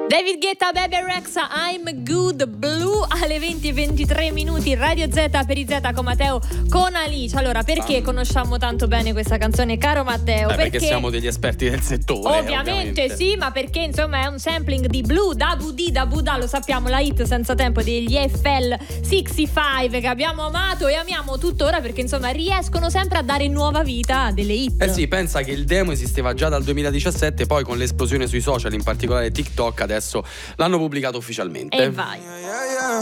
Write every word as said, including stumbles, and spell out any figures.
David Guetta, Bebe Rexha, I'm Good, Blue alle venti e ventitré minuti, Radio Z per I Z con Matteo, con Alice. Allora, perché Bam. conosciamo tanto bene questa canzone, caro Matteo? Beh, perché, perché siamo degli esperti del settore. Ovviamente, ovviamente sì, ma perché insomma è un sampling di Blue, da V D, da Buddha, lo sappiamo, la hit senza tempo degli F L sessantacinque che abbiamo amato e amiamo tuttora, perché insomma riescono sempre a dare nuova vita a delle hit. Eh sì, pensa che il demo esisteva già dal duemiladiciassette, poi con l'esplosione sui social, in particolare TikTok, adesso l'hanno pubblicato ufficialmente. E vai. Yeah, yeah.